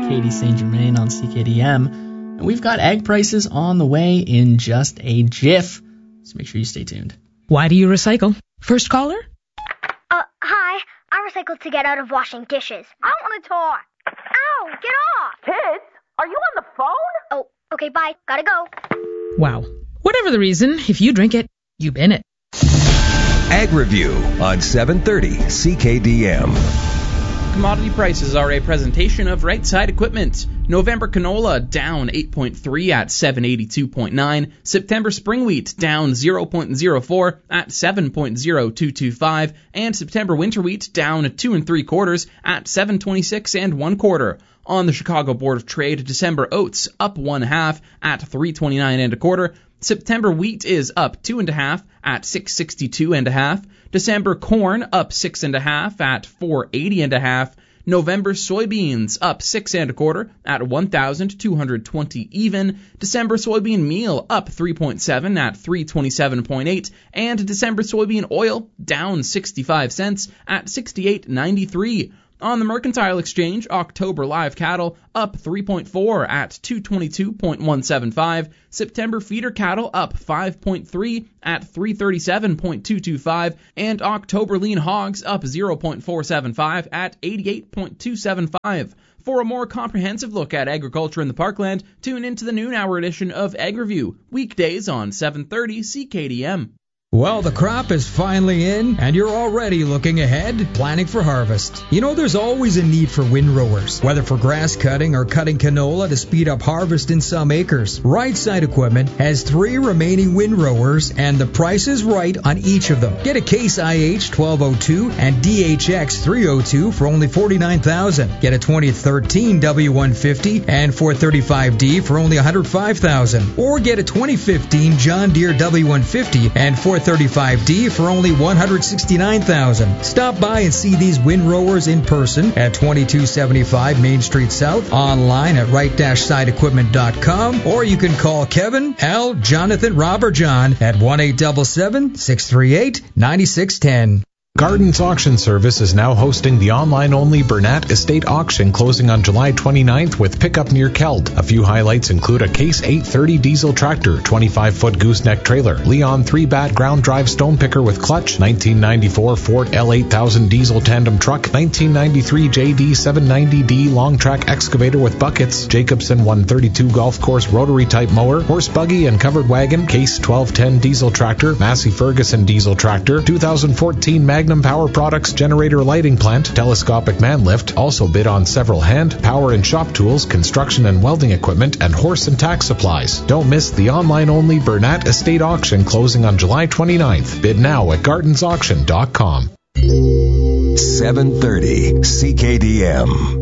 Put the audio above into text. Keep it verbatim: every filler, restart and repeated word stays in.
Katie Saint Germain on C K D M. And we've got egg prices on the way in just a jiff. So make sure you stay tuned. Why do you recycle? First caller? Uh, hi. I recycle to get out of washing dishes. I want to talk. Ow, get off. Kids, are you on the phone? Oh, okay, bye. Gotta go. Wow. Whatever the reason, if you drink it, you bin it. Ag Review on seven thirty C K D M. Commodity prices are a presentation of Right Side Equipment. November canola down eight point three at seven eighty-two point nine. September spring wheat down zero point zero four at seven point zero two two five. And September winter wheat down two and three quarters at seven twenty-six and one quarter. On the Chicago Board of Trade, December oats up one half at three twenty-nine and a quarter. September wheat is up two and a half at six sixty-two and a half. December corn up six and a half at four eighty and a half. November soybeans up six and a quarter at one thousand two hundred twenty even. December soybean meal up three point seven at three twenty-seven point eight, and December soybean oil down sixty-five cents at sixty-eight ninety-three. On the Mercantile Exchange, October live cattle up three point four at two twenty-two point one seven five. September feeder cattle up five point three at three thirty-seven point two two five. And October lean hogs up zero point four seven five at eighty-eight point two seven five. For a more comprehensive look at agriculture in the Parkland, tune into the noon hour edition of Ag Review, weekdays on seven thirty C K D M. Well, the crop is finally in, and you're already looking ahead, planning for harvest. You know, there's always a need for windrowers, whether for grass cutting or cutting canola to speed up harvest in some acres. Right Side Equipment has three remaining windrowers, and the price is right on each of them. Get a Case I H twelve oh two and D H X three oh two for only forty-nine thousand dollars. Get a twenty thirteen W one fifty and four thirty-five D for only one hundred five thousand dollars. Or get a twenty fifteen John Deere W one fifty and four thirty-five D for only one hundred sixty-nine thousand dollars. Stop by and see these windrowers in person at twenty-two seventy-five Main Street South, online at right side equipment dot com, or you can call Kevin, Al, Jonathan, Rob, or John at one eight seven seven, six three eight, nine six one zero. Gardens Auction Service is now hosting the online-only Burnett Estate Auction closing on July twenty-ninth with pickup near Keld. A few highlights include a Case eight thirty diesel tractor, twenty-five foot gooseneck trailer, Leon three bat ground drive stone picker with clutch, nineteen ninety-four Ford L eight thousand diesel tandem truck, nineteen ninety-three J D seven ninety D long track excavator with buckets, Jacobson one thirty-two golf course rotary type mower, horse buggy and covered wagon, Case twelve ten diesel tractor, Massey Ferguson diesel tractor, two thousand fourteen Magnum Power Products generator lighting plant, telescopic man lift. Also bid on several hand, power and shop tools, construction and welding equipment, and horse and tack supplies. Don't miss the online-only Burnett Estate Auction closing on July twenty-ninth. Bid now at gardens auction dot com. seven thirty C K D M.